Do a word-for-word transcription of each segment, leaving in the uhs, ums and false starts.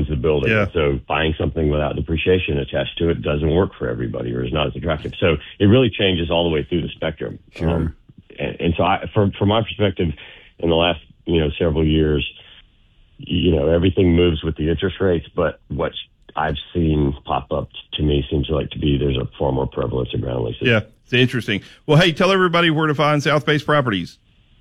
owns the building. Yeah. So buying something without depreciation attached to it doesn't work for everybody or is not as attractive. So it really changes all the way through the spectrum. Sure. Um, and, and so I, from, from my perspective, in the last, you know, several years, you know, everything moves with the interest rates, but what I've seen pop up to me seems like to be there's a far more prevalence of ground leases. Yeah, it's interesting. Well, hey, tell everybody where to find South Base Properties.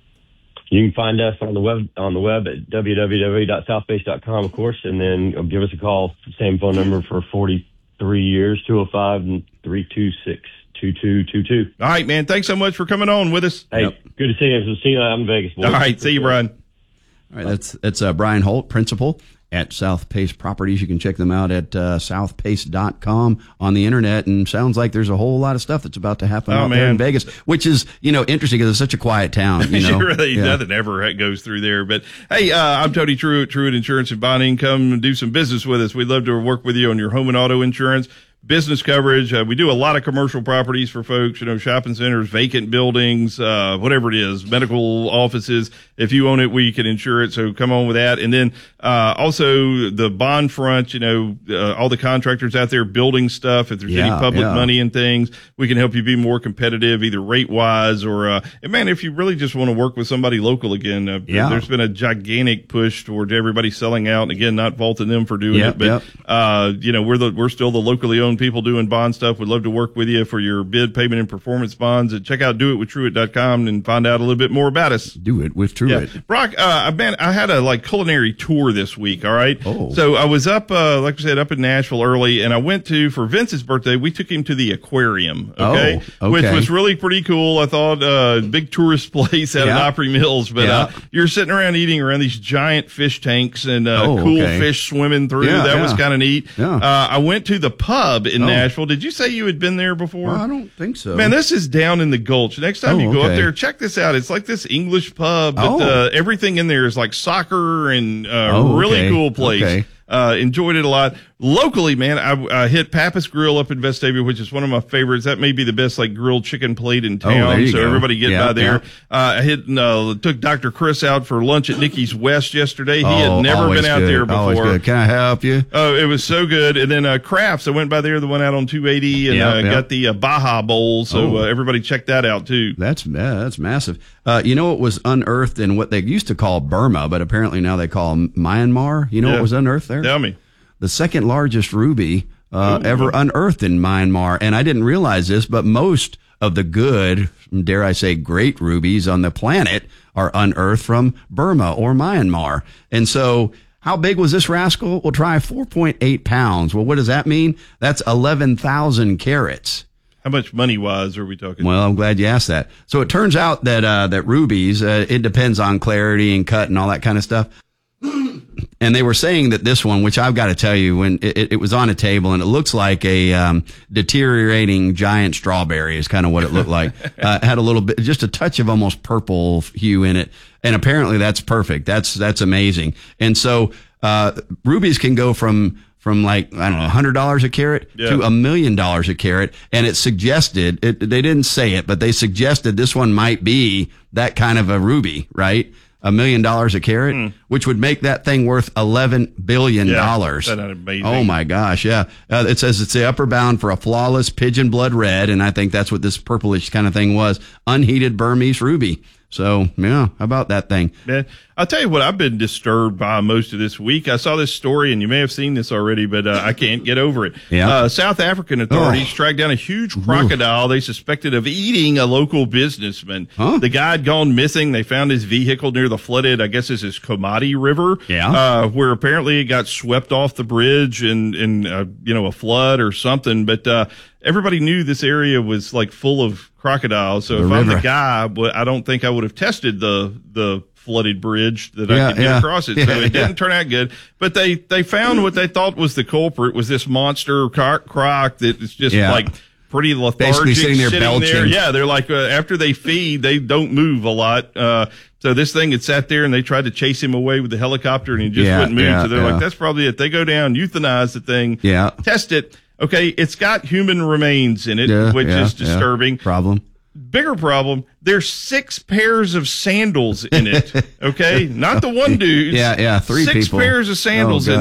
You can find us on the web on the web at w w w dot south base dot com, of course, and then give us a call. Same phone number for forty-three years, two oh five and three two six, two two two two. All right, man. Thanks so much for coming on with us. Hey, Yep. good to see you. See you out in Vegas, boys. All right, see you, Brian. All right, that's that's uh, Brian Holt, principal at South Pace Properties. You can check them out at uh, south pace dot com on the internet. And sounds like there's a whole lot of stuff that's about to happen Oh, out there man. in Vegas, which is, you know, interesting because it's such a quiet town. You know, really, Yeah. nothing ever goes through there. But hey, uh, I'm Tony Truitt, Truitt Insurance and Bonding. Come and do some business with us. We'd love to work with you on your home and auto insurance, business coverage. Uh, we do a lot of commercial properties for folks, you know, shopping centers, vacant buildings, uh, whatever it is, medical offices. If you own it, we can insure it. So come on with that. And then, uh, also the bond front, you know, uh, all the contractors out there building stuff. If there's Yeah, any public yeah. money and things, we can help you be more competitive, either rate wise or, uh, and man, if you really just want to work with somebody local again, uh, Yeah. there's been a gigantic push towards everybody selling out. And again, not faulting them for doing Yep, it, but, yep. uh, you know, we're the, we're still the locally owned people doing bond stuff. We'd love to work with you for your bid, payment, and performance bonds. And check out do it with truitt dot com and find out a little bit more about us. Do it with Truitt. Yeah. Brock, uh, man, I had a like culinary tour this week. All right. Oh. So I was up, uh, like I said, up in Nashville early, and I went to, for Vince's birthday, we took him to the aquarium. Okay. Oh, Which okay. was really pretty cool. I thought, uh, big tourist place out Yeah. at Opry Mills, but, Yeah. uh, you're sitting around eating around these giant fish tanks and, uh, Oh, cool okay. fish swimming through. Yeah, that was yeah. kind of neat. Yeah. Uh, I went to the pub in Oh. Nashville. Did you say you had been there before? Well, I don't think so. Man, this is down in the Gulch. Next time Oh, you go up okay. there, check this out. It's like this English pub, but Oh. uh, everything in there is like soccer and uh, Oh, really okay. cool place. Okay. Uh, enjoyed it a lot. Locally, man, I, I hit Pappas Grill up in Vestavia, which is one of my favorites. That may be the best like grilled chicken plate in town. Oh, there you so go. everybody get Yeah, by there. yeah. Uh, I hit, uh, took Doctor Chris out for lunch at Nikki's West yesterday. He Oh, had never always been out good. there before. Always good. Can I help you? Oh, it was so good. And then, uh, Crafts, I went by there, the one out on two eighty and, Yeah, uh, yeah. got the, uh, Baja Bowl. So, Oh. uh, everybody check that out too. That's yeah, that's massive. Uh, you know what was unearthed in what they used to call Burma, but apparently now they call Myanmar? You know Yeah. what was unearthed there? Tell me. The second largest ruby uh, Ooh. ever unearthed in Myanmar. And I didn't realize this, but most of the good, dare I say, great rubies on the planet are unearthed from Burma or Myanmar. And so how big was this rascal? We'll try four point eight pounds. Well, what does that mean? That's eleven thousand carats. How much money wise are we talking? Well, I'm glad you asked that. So it turns out that uh, that rubies, uh, it depends on clarity and cut and all that kind of stuff. And they were saying that this one, which I've got to tell you, when it, it was on a table and it looks like a um, deteriorating giant strawberry is kind of what it looked like. uh, it had a little bit, just a touch of almost purple hue in it. And apparently that's perfect. That's, that's amazing. And so, uh, rubies can go from, from like, I don't know, a hundred dollars a carat Yeah. to a million dollars a carat. And it suggested, it, they didn't say it, but they suggested this one might be that kind of a ruby, right? A million dollars a carat, Mm. which would make that thing worth eleven billion dollars. Yeah, that's amazing. Oh my gosh. Yeah. Uh, it says it's the upper bound for a flawless pigeon blood red. And I think that's what this purplish kind of thing was. Unheated Burmese ruby. So, yeah, how about that thing? Man, I'll tell you what I've been disturbed by most of this week. I saw this story, and you may have seen this already, but uh, I can't get over it. Yeah. Uh, South African authorities Oh. tracked down a huge crocodile they suspected of eating a local businessman. Huh? The guy had gone missing. They found his vehicle near the flooded, I guess this is Komati River. Yeah. Uh, where apparently it got swept off the bridge in, in uh, you know, a flood or something. But uh, everybody knew this area was like full of crocodiles. So The if I'm river. the guy, but I don't think I would have tested the the flooded bridge that Yeah, I could get yeah. across it. So Yeah, it yeah. didn't turn out good. But they they found what they thought was the culprit was this monster croc, croc that is just Yeah. like pretty lethargic, Basically sitting there belching. Yeah, they're like uh, after they feed, they don't move a lot. Uh, so this thing had sat there and they tried to chase him away with the helicopter and he just Yeah, wouldn't move. yeah, so they're yeah. like, that's probably it. They go down, euthanize the thing, Yeah. test it. Okay, it's got human remains in it, Yeah, which yeah, is yeah. disturbing. Problem. Bigger problem, there's six pairs of sandals in it. Okay, not the one dude. Yeah, yeah, three six people. pairs of sandals Oh, in